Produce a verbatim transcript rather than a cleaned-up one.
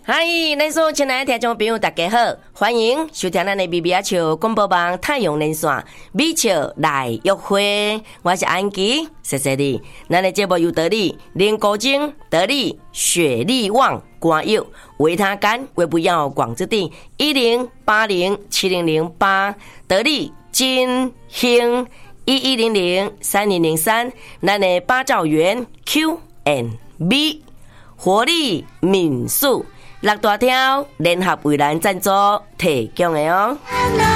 嗨，咱所亲爱的听众朋友，大家好，欢迎收听咱的米米阿笑广播网太阳连线米笑来约会，我是安琪，谢谢你。咱的节目由得力林国精、得力雪力旺冠佑、维他干、胃不要广之地一零八零七零零八得力金兴一一零零三零零三，咱的八兆元 Q and B 活力民宿。六大条联合为咱赞助提供的哦。